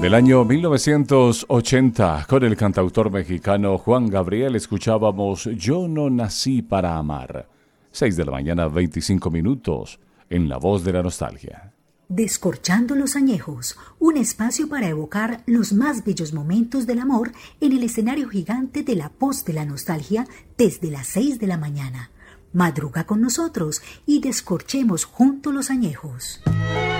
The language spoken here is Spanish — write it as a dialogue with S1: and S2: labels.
S1: Del año 1980, con el cantautor mexicano Juan Gabriel, escuchábamos Yo no nací para amar. 6 de la mañana, 25 minutos, en La Voz de la Nostalgia.
S2: Descorchando los añejos, un espacio para evocar los más bellos momentos del amor en el escenario gigante de La Voz de la Nostalgia desde las 6 de la mañana. Madruga con nosotros y descorchemos juntos los añejos.